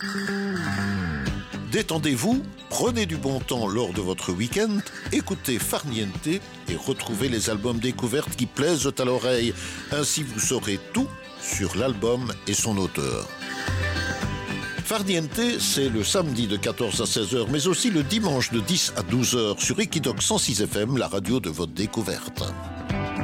Détendez-vous, prenez du bon temps lors de votre week-end, écoutez Farniente et retrouvez les albums découvertes qui plaisent à l'oreille. Ainsi vous saurez tout sur l'album et son auteur. Farniente, c'est le samedi de 14 à 16h, mais aussi le dimanche de 10 à 12h sur Equidoc 106 FM, la radio de votre découverte.